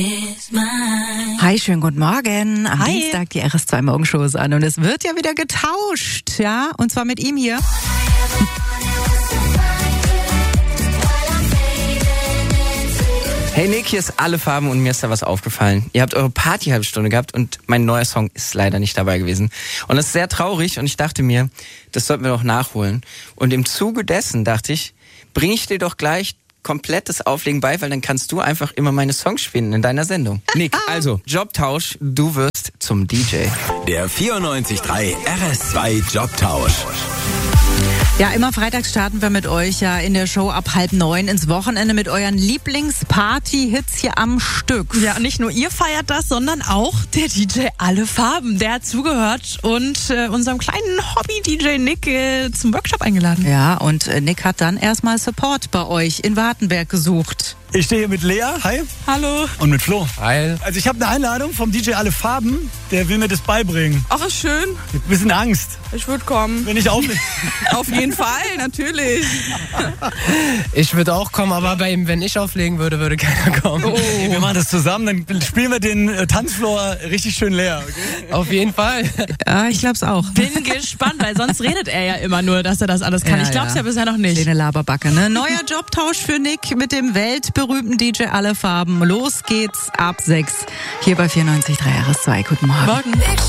Hi, schönen guten Morgen. Am Dienstag die RS2 Morgenshow ist an und es wird ja wieder getauscht, ja? Und zwar mit ihm hier. Hey Nick, hier ist Alle Farben und mir ist da was aufgefallen. Ihr habt eure Party-Halbstunde gehabt und mein neuer Song ist leider nicht dabei gewesen. Und das ist sehr traurig und ich dachte mir, das sollten wir doch nachholen. Und im Zuge dessen dachte ich, bringe ich dir doch gleich komplettes Auflegen bei, weil dann kannst du einfach immer meine Songs spielen in deiner Sendung. Nick, also Jobtausch, du wirst zum DJ. Der 94.3 RS2 Jobtausch. Ja, immer freitags starten wir mit euch ja in der Show ab 8:30 ins Wochenende mit euren Lieblingsparty-Hits hier am Stück. Ja, nicht nur ihr feiert das, sondern auch der DJ Alle Farben. Der hat zugehört und unserem kleinen Hobby-DJ Nick zum Workshop eingeladen. Ja, und Nick hat dann erstmal Support bei euch in Wartenberg gesucht. Ich stehe hier mit Lea, hi. Hallo. Und mit Flo. Hi. Also ich habe eine Einladung vom DJ Alle Farben, der will mir das beibringen. Ach, ist schön. Mit ein bisschen Angst, Ich würde kommen. wenn ich auflege. Auf jeden Fall, natürlich. Ich würde auch kommen, aber wenn ich auflegen würde, würde keiner kommen. Wir machen das zusammen, dann spielen wir den Tanzfloor richtig schön leer. Okay? Auf jeden Fall. Ja, ich glaub's auch. Bin gespannt, weil sonst redet er ja immer nur, dass er das alles kann. Ja, Ich glaub's ja bisher noch nicht. Kleine Laberbacke, ne? Neuer Jobtausch für Nick mit dem weltberühmten DJ Alle Farben. Los geht's ab 6 hier bei 94.3 RS2. Guten Morgen. Morgen.